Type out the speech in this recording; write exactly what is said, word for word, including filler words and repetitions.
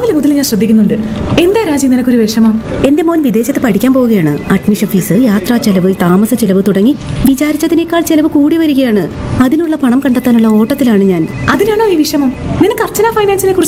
രാവിലെ മുതൽ ഞാൻ ശ്രദ്ധിക്കുന്നുണ്ട്. എന്താ രാജി നിനക്കൊരു വിഷമം? എന്റെ മോൻ വിദേശത്ത് പഠിക്കാൻ പോവുകയാണ്. അഡ്മിഷൻ ഫീസ്, യാത്രാ ചെലവ്, താമസ ചെലവ് തുടങ്ങി വിചാരിച്ചതിനേക്കാൾ ചെലവ് കൂടി വരികയാണ്. അതിനുള്ള പണം കണ്ടെത്താനുള്ള ഓട്ടത്തിലാണ് ഞാൻ. അതിനാണോ ഈ വിഷമം? നിനക്ക് അർച്ചന ഫൈനാൻസിനെ കുറിച്ച്